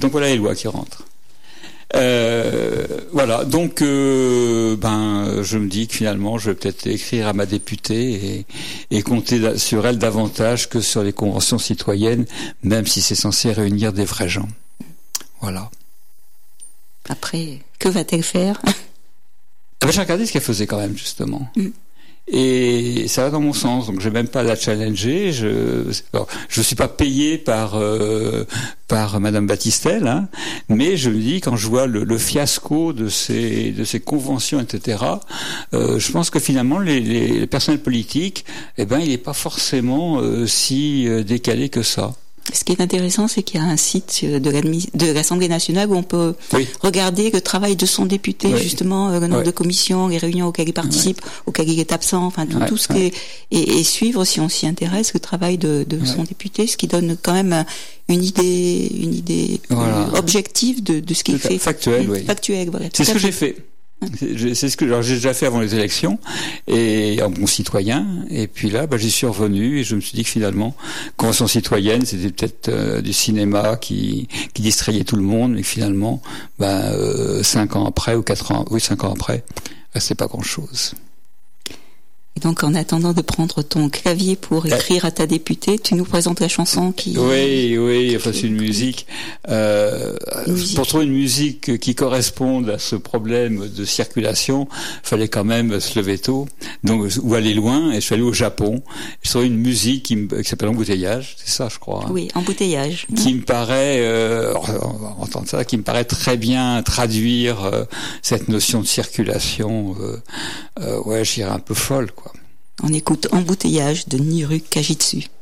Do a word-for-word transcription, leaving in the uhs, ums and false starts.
Donc voilà les lois qui rentrent. Euh, voilà, donc euh, ben je me dis que finalement je vais peut-être écrire à ma députée et, et compter sur elle davantage que sur les conventions citoyennes, même si c'est censé réunir des vrais gens. Voilà. Après, que va-t-elle faire? Ah ben, j'ai regardé ce qu'elle faisait quand même, justement. Mm. Et ça va dans mon sens, donc je vais même pas la challenger. Je alors, je suis pas payé par euh, par Madame Battistel, hein, mais je me dis quand je vois le, le fiasco de ces de ces conventions, et cetera. Euh, je pense que finalement les, les, les personnels politiques, eh ben, il est pas forcément euh, si euh, décalé que ça. Ce qui est intéressant, c'est qu'il y a un site de, de l'Assemblée nationale où on peut oui. regarder le travail de son député, oui. justement, le nombre oui. de commissions, les réunions auxquelles il participe, oui. auxquelles il est absent, enfin tout, oui. tout ce qui est, et, et suivre, si on s'y intéresse, le travail de, de oui. son député, ce qui donne quand même une idée, une idée voilà. objective de, de ce qu'il fait. Factuel, oui. Factuel, voilà. C'est ce que j'ai fait. C'est ce que alors, j'ai déjà fait avant les élections et en bon citoyen, et puis là bah, j'y suis revenu et je me suis dit que finalement convention citoyenne c'était peut-être euh, du cinéma qui qui distrayait tout le monde, mais finalement bah euh, cinq ans après ou quatre ans oui cinq ans après bah, c'est pas grand chose. Et donc, en attendant de prendre ton clavier pour écrire à ta députée, tu nous présentes la chanson qui... Oui, oui, enfin, c'est une musique. Euh, une musique. Pour trouver une musique qui corresponde à ce problème de circulation, fallait quand même se lever tôt, donc, ou aller loin, et je suis allé au Japon. Je trouvais une musique qui, me, qui s'appelle Embouteillage, c'est ça, je crois. Oui, Embouteillage. Qui me paraît, euh, on va entendre ça, qui me paraît très bien traduire euh, cette notion de circulation, euh, euh, ouais, je dirais un peu folle, quoi. On écoute Embouteillage de Niru Kajitsu.